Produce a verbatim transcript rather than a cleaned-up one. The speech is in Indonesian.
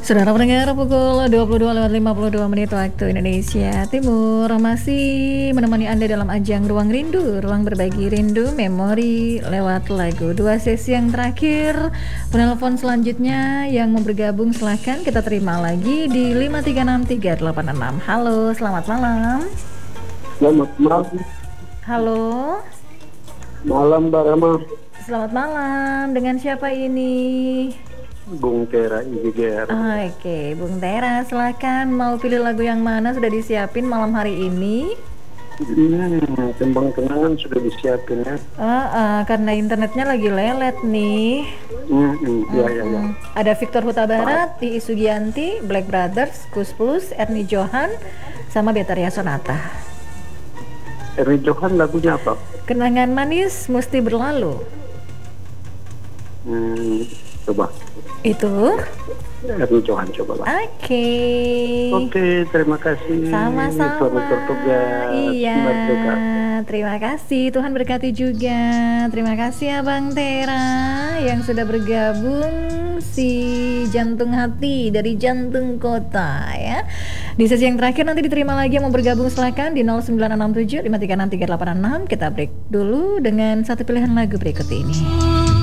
Saudara pendengar, pukul dua puluh dua lewat lima puluh dua menit waktu Indonesia Timur masih menemani Anda dalam ajang Ruang Rindu, ruang berbagi rindu, memori lewat lagu. Dua sesi yang terakhir, penelpon selanjutnya yang mau bergabung silahkan kita terima lagi di lima tiga enam tiga delapan enam. Halo, selamat malam. Selamat malam. Halo. Malam Mbak Rama. Selamat malam, dengan siapa ini? Bung Tera I G G R. Oh, Oke, okay. Bung Tera, silakan mau pilih lagu yang mana sudah disiapin malam hari ini? Hmm, tembang kenangan sudah disiapin ya. Uh, uh, karena internetnya lagi lelet nih. Hmm, hmm, ya, ya, ya. Ada Victor Huta Barat, Tiis Sugianti, Black Brothers, Kus Plus, Ernie Johan, sama Betaria Sonata. Ernie Johan lagunya apa? Kenangan manis mesti berlalu. Hmm, coba. Itu Ernie Johan coba Pak. Oke. Okay. Oke, okay, terima kasih. Sama-sama. Selamat bertugas. Iya. Merdeka. Terima kasih. Tuhan berkati juga. Terima kasih Abang Tera yang sudah bergabung, si jantung hati dari jantung kota ya. Di sesi yang terakhir nanti diterima lagi yang mau bergabung silakan di nol sembilan enam tujuh lima tiga enam tiga delapan enam. Kita break dulu dengan satu pilihan lagu berikut ini.